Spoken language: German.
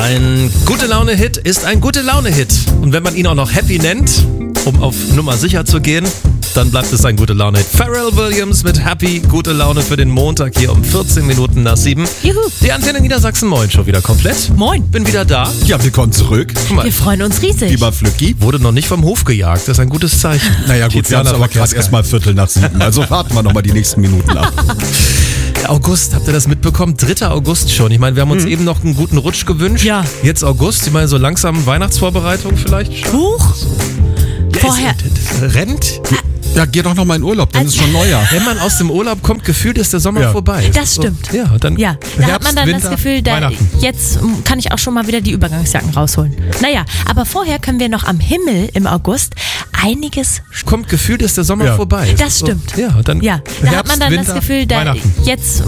Ein Gute-Laune-Hit ist ein Gute-Laune-Hit. Und wenn man ihn auch noch Happy nennt, um auf Nummer sicher zu gehen, dann bleibt es ein Gute-Laune-Hit. Pharrell Williams mit Happy, gute Laune für den Montag hier um 14 Minuten nach 7. Juhu. Die Antenne Niedersachsen Moin schon wieder komplett. Moin. Bin wieder da. Ja, willkommen zurück. Guck mal, Wir freuen uns riesig. Lieber Flücki. wurde noch nicht vom Hof gejagt. Das ist ein gutes Zeichen. Naja gut, wir haben es aber Verkehrsgeil. gerade erst mal 6:15. Also warten wir nochmal die nächsten Minuten ab. August, habt ihr das mitbekommen? 3. August schon. Ich meine, wir haben uns eben noch einen guten Rutsch gewünscht. Ja. Jetzt August. Ich meine, so langsam Weihnachtsvorbereitung vielleicht. Huch. Vorher. Rennt. Ja, geh doch noch mal in Urlaub, dann ist schon Neujahr. Wenn man aus dem Urlaub kommt, gefühlt ist der Sommer Ja. vorbei. Das stimmt. So, ja, dann Ja, da hat Herbst, man dann Winter, das Gefühl, Weihnachten. jetzt kann ich auch schon mal wieder die Übergangsjacken rausholen. Naja, aber vorher können wir noch am Himmel im August einiges. Kommt gefühlt ist der Sommer Ja. vorbei. Das stimmt. So, ja, dann Ja, da hat Herbst, man dann Winter, das Gefühl, Weihnachten. jetzt